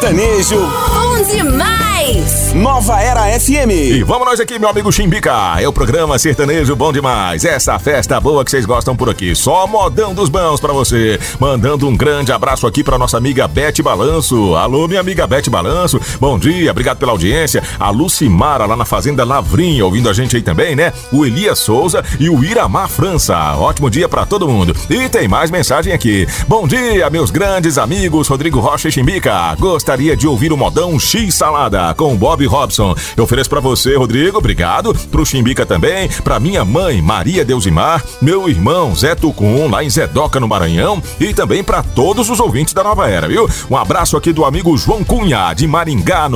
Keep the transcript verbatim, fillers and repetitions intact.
sertanejo. Bom demais! Nova Era F M. E vamos nós aqui, meu amigo Chimbica. É o programa sertanejo bom demais. Essa festa boa que vocês gostam por aqui. Só modão dos bons pra você. Mandando um grande abraço aqui pra nossa amiga Bete Balanço. Alô, minha amiga Bete Balanço. Bom dia, obrigado pela audiência. A Lucimara lá na Fazenda Lavrinha, ouvindo a gente aí também, né? O Elias Souza e o Iramar França. Ótimo dia pra todo mundo. E tem mais mensagem aqui. Bom dia, meus grandes amigos Rodrigo Rocha e Chimbica. Gostaria de ouvir o modão X Salada com Bob Robson. Eu ofereço pra você, Rodrigo, obrigado. Pro Chimbica também, pra minha mãe Maria Deusimar, meu irmão Zé Tucum, lá em Zedoca, no Maranhão, e também pra todos os ouvintes da Nova Era, viu? Um abraço aqui do amigo João Cunha, de Maringá, no